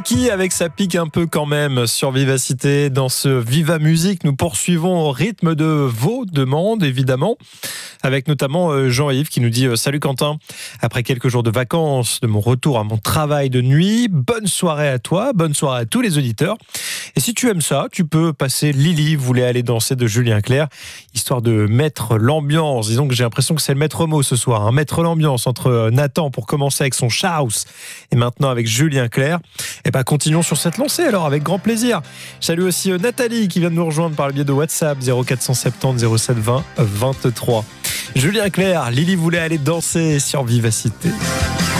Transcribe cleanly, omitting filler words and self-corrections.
Kiki avec sa pique un peu quand même sur Vivacité. Dans ce Viva Musique, nous poursuivons au rythme de vos demandes, évidemment, avec notamment Jean-Yves qui nous dit « Salut Quentin, après quelques jours de vacances, de mon retour à mon travail de nuit, bonne soirée à toi, bonne soirée à tous les auditeurs. Et si tu aimes ça, tu peux passer Lily voulait aller danser de Julien Clerc, histoire de mettre l'ambiance. Disons que j'ai l'impression que c'est le maître mot ce soir, hein, mettre l'ambiance entre Nathan pour commencer avec son Chaos et maintenant avec Julien Clerc. Et ben continuons sur cette lancée alors avec grand plaisir. Salut aussi Nathalie qui vient de nous rejoindre par le biais de WhatsApp 0470 07 20 23. Julien Clerc, Lily voulait aller danser sur Vivacité.